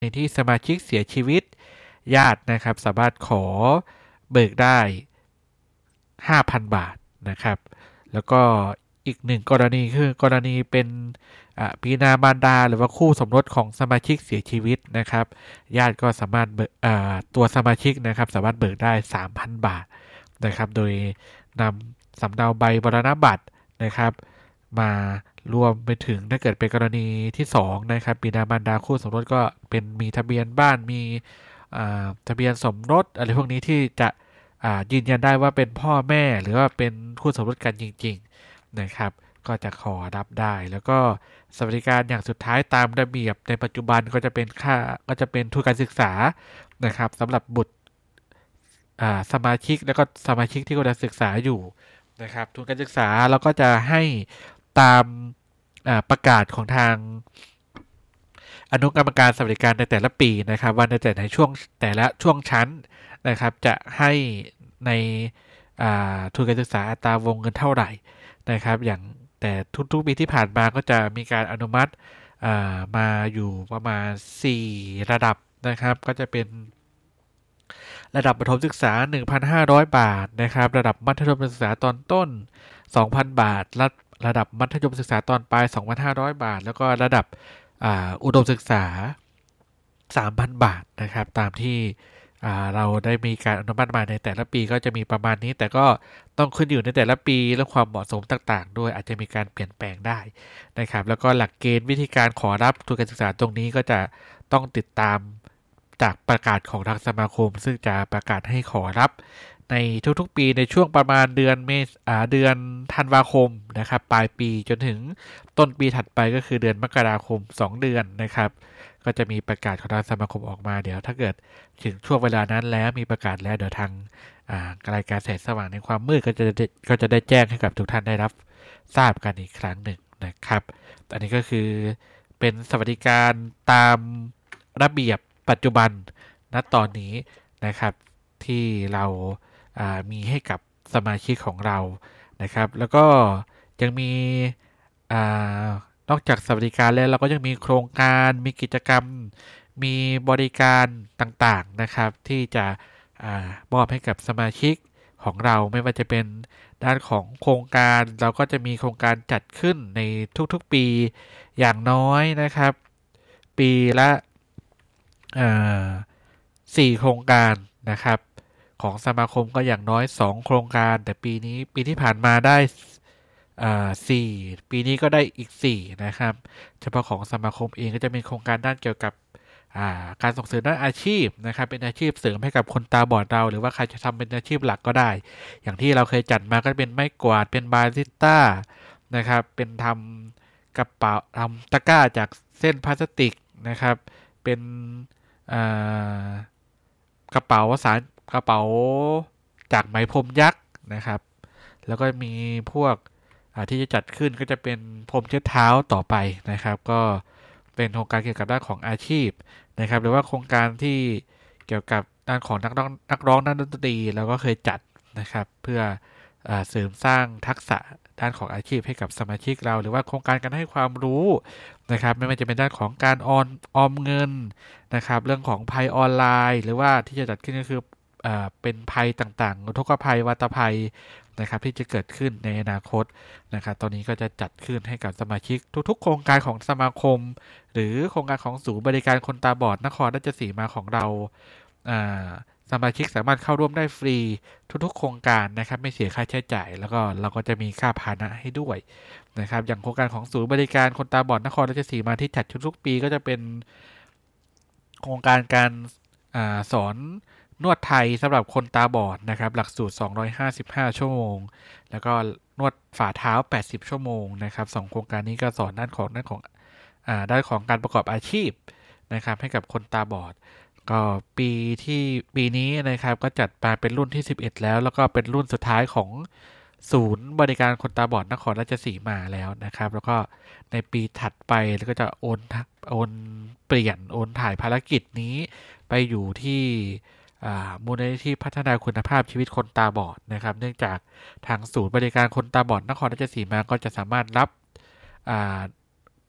ในที่สมาชิกเสียชีวิตญาตินะครับสามารถขอเบิกได้ 5,000 บาทนะครับแล้วก็อีกหนึ่งกรณีคือกรณีเป็นบิดามารดาหรือว่าคู่สมรสของสมาชิกเสียชีวิตนะครับญาติก็สามารถตัวสมาชิกนะครับสามารถเบิกได้ 3,000 บาทนะครับโดยนำสำเนาใบมรณบัตรนะครับมารวมไปถึงถ้าเกิดเป็นกรณีที่2นะครับบิดามารดาคู่สมรสก็เป็นมีทะเบียนบ้านมีทะเบียนสมรสอะไรพวกนี้ที่จะยืนยันได้ว่าเป็นพ่อแม่หรือว่าเป็นคู่สมรสกันจริงๆนะครับก็จะขอรับได้แล้วก็สวัสดิการอย่างสุดท้ายตามระเบียบในปัจจุบันก็จะเป็นทุนการศึกษานะครับสำหรับบุตรสมาชิกแล้วก็สมาชิกที่กำลังศึกษาอยู่นะครับทุนการศึกษาเราก็จะให้ตามประกาศของทางอนุกรรมการสวัสดิการในแต่ละปีนะครับว่าในแต่ละช่วงชั้นนะครับจะให้ในทุนการศึกษาอัตราวงเงินเท่าไหร่นะครับอย่างแต่ทุกๆปีที่ผ่านมาก็จะมีการอนุมัติมาอยู่ประมาณ4ระดับนะครับก็จะเป็นระดับประถมศึกษา 1,500 บาทนะครับระดับมัธยมศึกษาตอนต้น 2,000 บาทระดับมัธยมศึกษาตอนปลาย 2,500 บาทแล้วก็ระดับอุดมศึกษา 3,000 บาทนะครับตามที่เราได้มีการอนุมัติมาในแต่ละปีก็จะมีประมาณนี้แต่ก็ต้องขึ้นอยู่ในแต่ละปีและความเหมาะสมต่างๆด้วยอาจจะมีการเปลี่ยนแปลงได้นะครับแล้วก็หลักเกณฑ์วิธีการขอรับทุนการศึกษาตรงนี้ก็จะต้องติดตามจากประกาศของทางสมาคมซึ่งจะประกาศให้ขอรับในทุกๆปีในช่วงประมาณเดือนธันวาคมนะครับปลายปีจนถึงต้นปีถัดไปก็คือเดือนมกราคม2เดือนนะครับก็จะมีประกาศของทางสมาคมออกมาเดี๋ยวถ้าเกิดถึงช่วงเวลานั้นแล้วมีประกาศแล้วเดี๋ยวทางรายการแสงสว่างในความมืดก็จะได้แจ้งให้กับทุกท่านได้รับทราบกันอีกครั้งหนึ่งนะครับอันนี้ก็คือเป็นสวัสดิการตามระเบียบปัจจุบันณตอนนี้นะครับที่เรามีให้กับสมาชิกของเรานะครับแล้วก็ยังมีนอกจากสวัสดิการแล้วเราก็ยังมีโครงการมีกิจกรรมมีบริการต่างๆนะครับที่จะมอบให้กับสมาชิกของเราไม่ว่าจะเป็นด้านของโครงการเราก็จะมีโครงการจัดขึ้นในทุกๆปีอย่างน้อยนะครับปีละ4โครงการนะครับของสมาคมก็อย่างน้อย2โครงการแต่ปีที่ผ่านมาได้4ปีนี้ก็ได้อีก4นะครับเฉพาะของสมาคมเองก็จะมีโครงการด้านเกี่ยวกับการส่งเสริมด้านอาชีพนะครับเป็นอาชีพเสริมให้กับคนตาบอดเราหรือว่าใครจะทำเป็นอาชีพหลักก็ได้อย่างที่เราเคยจัดมาก็เป็นไม้กวาดเป็นบาริสต้านะครับเป็นทำกระเป๋าทำตะกร้าจากเส้นพลาสติกนะครับเป็นกระเป๋ากระเป๋าจากไหมพรมยักษ์นะครับแล้วก็มีพวกที่จะจัดขึ้นก็จะเป็นพรมเช็ดเท้าต่อไปนะครับก็เป็นโครงการเกี่ยวกับด้านของอาชีพนะครับหรือว่าโครงการที่เกี่ยวกับด้านของนักร้องด้านดนตรีเราก็เคยจัดนะครับเพื่อเสริมสร้างทักษะด้านของอาชีพให้กับสมาชิกเราหรือว่าโครงการการให้ความรู้นะครับไม่ว่าจะเป็นด้านของการออมเงินนะครับเรื่องของภัยออนไลน์หรือว่าที่จะจัดขึ้นก็คือเป็นภัยต่างๆอุทกภัยวัตภัยนะครับที่จะเกิดขึ้นในอนาคตนะครับตอนนี้ก็จะจัดขึ้นให้กับสมาชิกทุกๆโครงการของสมาคมหรือโครงการของศูนย์บริการคนตาบอดนครราชสีมาของเราสมาชิกสามารถเข้าร่วมได้ฟรีทุกๆโครงการนะครับไม่เสียค่าใช้จ่ายแล้วก็เราก็จะมีค่าพาหนะให้ด้วยนะครับอย่างโครงการของศูนย์บริการคนตาบอดนครราชสีมาที่จัดทุกๆปีก็จะเป็นโครงการการสอนนวดไทยสำหรับคนตาบอดนะครับหลักสูตร255ชั่วโมงแล้วก็นวดฝ่าเท้า80ชั่วโมงนะครับ2โครงการนี้ก็สอนด้านของด้านของการประกอบอาชีพนะครับให้กับคนตาบอดก็ปีนี้นะครับก็จัดมาเป็นรุ่นที่11แล้วก็เป็นรุ่นสุดท้ายของศูนย์บริการคนตาบอดนครราชสีมาแล้วนะครับแล้วก็ในปีถัดไปก็จะโอนถ่ายภารกิจนี้ไปอยู่ที่มูลนิธิพัฒนาคุณภาพชีวิตคนตาบอดนะครับเนื่องจากทางศูนย์บริการคนตาบอดนครราชสีมาก็จะสามารถรับ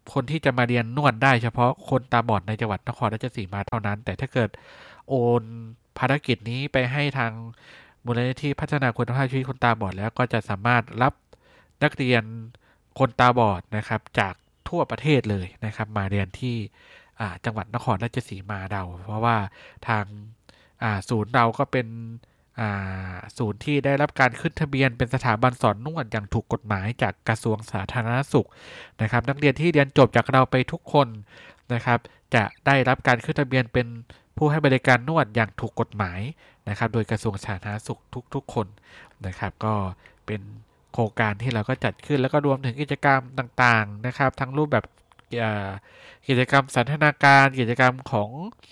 คนที่จะมาเรียนนวดได้เฉพาะคนตาบอดในจังหวัดนครราชสีมาเท่านั้นแต่ถ้าเกิดโอนภารกิจนี้ไปให้ทางมูลนิธิพัฒนาคุณภาพชีวิตคนตาบอดแล้วก็จะสามารถรับนักเรียนคนตาบอดนะครับจากทั่วประเทศเลยนะครับมาเรียนที่จังหวัดนครราชสีมาเราเพราะว่าทางศูนย์เราก็เป็นศูนย์ที่ได้รับการขึ้นทะเบียนเป็นสถาบันสอนนวดอย่างถูกกฎหมายจากกระทรวงสาธารณสุขนะครับนักเรียนที่เรียนจบจากเราไปทุกคนนะครับจะได้รับการขึ้นทะเบียนเป็นผู้ให้บริการนวดอย่างถูกกฎหมายนะครับโดยกระทรวงสาธารณสุขทุกคนนะครับก็เป็นโครงการที่เราก็จัดขึ้นแล้วก็รวมถึงกิจกรรมต่างๆนะครับทั้งรูปแบบกิจกรรมสันทนาการกิจกรรมของ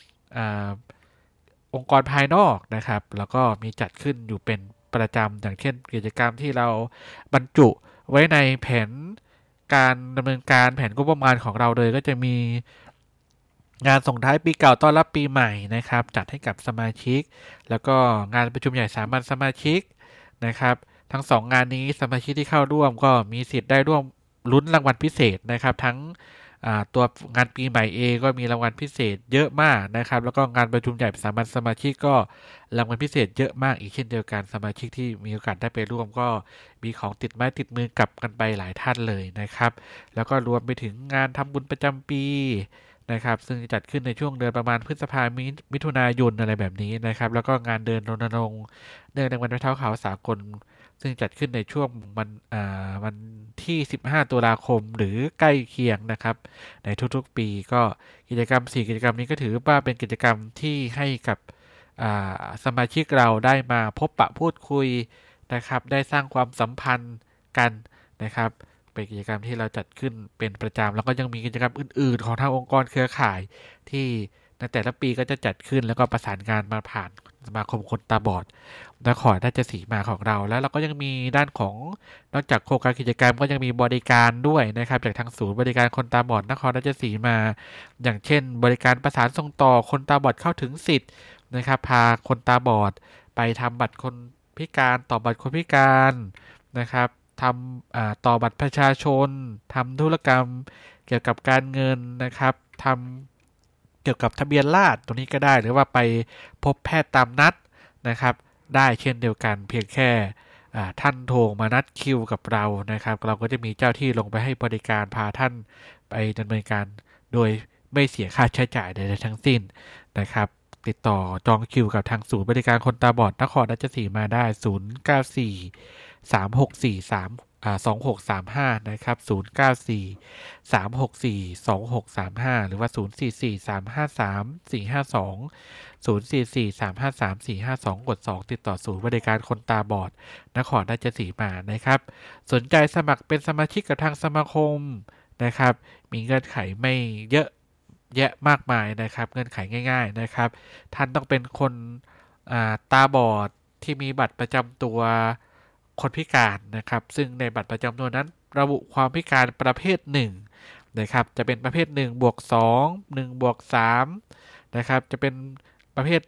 องค์กรภายนอกนะครับแล้วก็มีจัดขึ้นอยู่เป็นประจำอย่างเช่นกิจกรรมที่เราบรรจุไว้ในแผนการดำเนินการแผนงบประมาณของเราเลยก็จะมีงานส่งท้ายปีเก่าต้อนรับปีใหม่นะครับจัดให้กับสมาชิกแล้วก็งานประชุมใหญ่สามัญสมาชิกนะครับทั้ง2 งานนี้สมาชิกที่เข้าร่วมก็มีสิทธิ์ได้ร่วมลุ้นรางวัลพิเศษนะครับทั้งตัวงานปีใหม่เองก็มีรางวัลพิเศษเยอะมากนะครับแล้วก็งานประชุมใหญ่สามัญสมาชิกก็รางวัลพิเศษเยอะมากอีกเช่นเดียวกันสมาชิกที่มีโอกาสได้ไปร่วมก็มีของติดไม้ติดมือกลับกันไปหลายท่านเลยนะครับแล้วก็รวมไปถึงงานทำบุญประจำปีนะครับซึ่งจัดขึ้นในช่วงเดือนประมาณพฤษภาคมมิถุนายนอะไรแบบนี้นะครับแล้วก็งานเดินรณรงค์เนื่องในวันไม้เท้าขาวสากลซึ่งจัดขึ้นในช่วงวันที่15 ตุลาคมหรือใกล้เคียงนะครับในทุกๆปีก็กิจกรรม4 กิจกรรมนี้ก็ถือว่าเป็นกิจกรรมที่ให้กับสมาชิกเราได้มาพบปะพูดคุยนะครับได้สร้างความสัมพันธ์กันนะครับเป็นกิจกรรมที่เราจัดขึ้นเป็นประจำแล้วก็ยังมีกิจกรรมอื่นๆของทางองค์กรเครือข่ายที่ในแต่ละปีก็จะจัดขึ้นแล้วก็ประสานงานมาผ่านสมาคมคนตาบอดนครราชสีมาของเราแล้วเราก็ยังมีด้านของนอกจากโครงการกิจกรรมก็ยังมีบริการด้วยนะครับจากทางศูนย์บริการคนตาบอดนครราชสีมาอย่างเช่นบริการประสานส่งต่อคนตาบอดเข้าถึงสิทธิ์นะครับพาคนตาบอดไปทำบัตรคนพิการต่อบัตรคนพิการนะครับทำต่อบัตรประชาชนทำธุรกรรมเกี่ยวกับการเงินนะครับทำเกี่ยวกับทะเบียนราษฎร์ตรงนี้ก็ได้หรือว่าไปพบแพทย์ตามนัดนะครับได้เช่นเดียวกันเพียงแค่ท่านโทรมานัดคิวกับเรานะครับเราก็จะมีเจ้าที่ลงไปให้บริการพาท่านไปดำเนินการโดยไม่เสียค่าใช้จ่ายใดๆทั้งสิ้นนะครับติดต่อจองคิวกับทางศูนย์บริการคนตาบอดนครราชสีมาได้0943642635นะครับ0943642635หรือว่า0443534452 กด2ติดต่อศูนย์บริการคนตาบอดนครราชสีมานะครับสนใจสมัครเป็นสมาชิกกับทางสมาคมนะครับมีเงื่อนไขไม่เยอะแยะมากมายนะครับเงื่อนไขง่ายๆนะครับท่านต้องเป็นคนตาบอดที่มีบัตรประจำตัวคนพิการนะครับซึ่งในบัตรประจำตัวนั้นระบุความพิการประเภท1นะครับจะเป็นประเภท1+2 1+3นะครับจะเป็นประเภท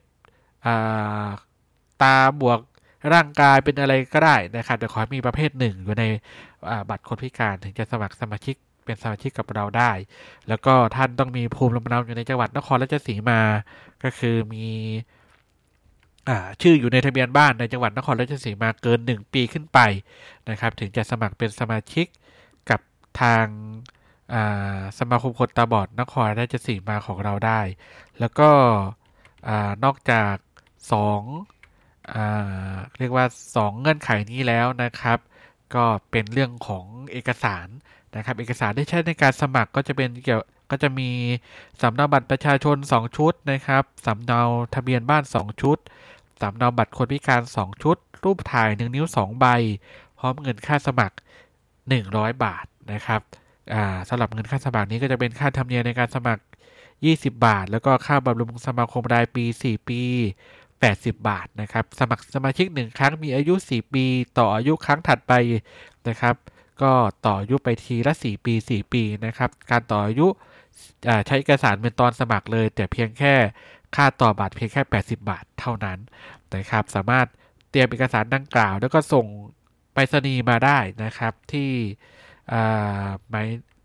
ตาบวกร่างกายเป็นอะไรก็ได้นะครับแต่ขอให้มีประเภท1อยู่ในบัตรคนพิการถึงจะสมัครสมาชิกเป็นสมาชิกกับเราได้แล้วก็ท่านต้องมีภูมิลำเนาอยู่ในจังหวัดนครราชสีมาก็คือมีชื่ออยู่ในทะเบียนบ้านในจังหวัดนครราชสีมาเกิน1 ปีขึ้นไปนะครับถึงจะสมัครเป็นสมาชิกกับทางสมาคมคนตาบอดนครราชสีมาของเราได้แล้วก็นอกจาก2เรียกว่า2เงื่อนไขนี้แล้วนะครับก็เป็นเรื่องของเอกสารนะครับเอกสารที่ใช้ในการสมัครก็จะมีสำเนาบัตรประชาชน2 ชุดนะครับสำเนาทะเบียนบ้าน2 ชุดสำเนาบัตรคนพิการ2 ชุดรูปถ่าย1 นิ้ว2 ใบพร้อมเงินค่าสมัคร100 บาทนะครับสำหรับเงินค่าสมัครนี้ก็จะเป็นค่าธรรมเนียมในการสมัคร20 บาทแล้วก็ค่าบำรุงสมาคมรายปี4 ปี80 บาทนะครับสมัครสมาชิก1 ครั้งมีอายุ4 ปีต่ออายุครั้งถัดไปนะครับก็ต่ออายุไปทีละ4 ปี4 ปีนะครับการต่ออายุใช้เอกสารเป็นตอนสมัครเลยแต่เพียงแค่ค่าต่อบัตรเพียงแค่80 บาทเท่านั้นนะครับสามารถเตรียมเอกสารดังกล่าวแล้วก็ส่งไปรษณีย์มาได้นะครับที่หมายท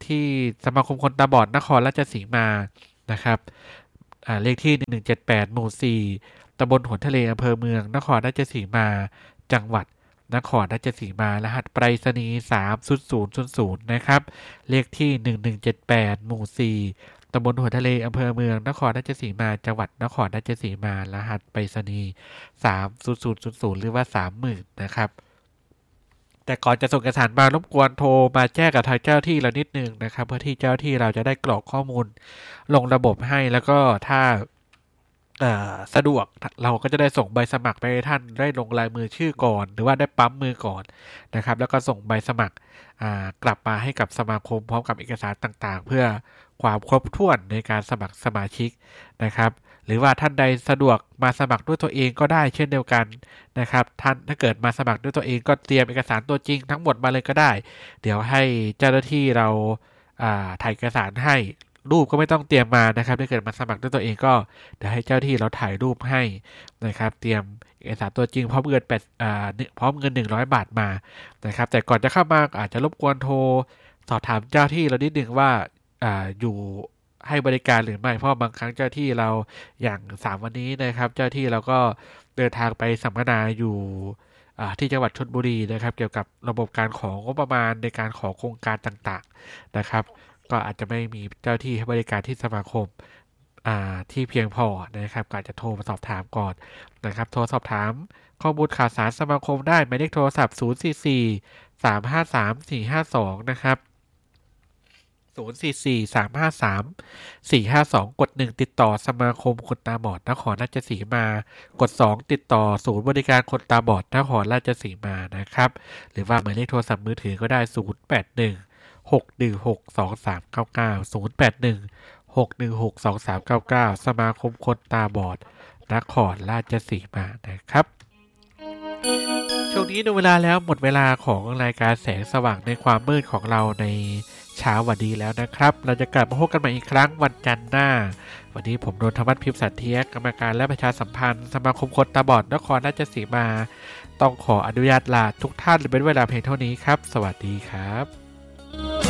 ที่สมาคมคนตาบอดนครราชสีมานะครับเลขที่1178หมู่4ตำบลหัวทะเลอำเภอเมืองนครราชสีมาจังหวัดนครราชสีมารหัสไปรษณีย์30000นะครับเลขที่1178หมู่4ตำบลหัวทะเลอำเภอเมืองนครราชสีมาจังหวัดนครราชสีมารหัสไปรษณีย์30000หรือว่า 30,000 นะครับแต่ก่อนจะส่งเอกสารมารบกวนโทรมาแจ้งกับทางเจ้าที่เรานิดนึงนะครับเพื่อที่เจ้าที่เราจะได้กรอกข้อมูลลงระบบให้แล้วก็ถ้าสะดวกเราก็จะได้ส่งใบสมัครไปให้ท่านได้ลงลายมือชื่อก่อนหรือว่าได้ปั๊มมือก่อนนะครับแล้วก็ส่งใบสมัครกลับมาให้กับสมาคมพร้อมกับเอกสารต่างๆเพื่อความครบถ้วนในการสมัครสมาชิกนะครับหรือว่าท่านใดสะดวกมาสมัครด้วยตัวเองก็ได้เช่นเดียวกันนะครับท่านถ้าเกิดมาสมัครด้วยตัวเองก็เตรียมเอกสารตัวจริงทั้งหมดมาเลยก็ได้เดี๋ยวให้เจ้าหน้าที่เราถ่ายเอกสารให้รูปก็ไม่ต้องเตรียมมานะครับถ้าเกิดมาสมัครด้วยตัวเองก็เดี๋ยวให้เจ้าที่เราถ่ายรูปให้นะครับเตรียมเอกสารตัวจริงพร้อมเงินพร้อมเงิน100 บาทมานะครับแต่ก่อนจะเข้ามาอาจจะรบกวนโทรสอบถามเจ้าที่เรานิดนึงว่าอยู่ให้บริการหรือไม่เพราะบางครั้งเจ้าที่เราอย่าง3วันนี้นะครับเจ้าที่เราก็เดินทางไปสัมมนาอยู่ที่จังหวัดชลบุรีนะครับเกี่ยวกับระบบการของงบประมาณในการขอโครงการต่างๆนะครับก็อาจจะไม่มีเจ้าที่ให้บริการที่สมาคมที่เพียงพอนะครับก็อาจจะโทรมาสอบถามก่อนนะครับโทรสอบถามข้อมูลข่าวสารสมาคมได้หมายเลขโทรศัพท์044 353 452นะครับ044 353 452กด1ติดต่อสมาคมคนตาบอดนครราชสีมากด2ติดต่อศูนย์บริการคนตาบอดนครราชสีมานะครับหรือว่าหมายเลขโทรศัพท์มือถือก็ได้081 616 2399 081 616 2399สมาคมคนตาบอดนครราชสีมานะครับช่วงนี้ดูเวลาแล้วหมดเวลาของรายการแสงสว่างในความมืดของเราในเช้าวันนี้แล้วนะครับเราจะกลับมาพบกันใหม่อีกครั้งวันจันทร์หน้าวันนี้ผมนนทวัฒน์พิมพ์สันเทียกรรมการและประชาสัมพันธ์สมาคมคนตาบอดนครราชสีมาต้องขออนุญาตลาทุกท่านเป็นเวลาเพียงเท่านี้ครับสวัสดีครับ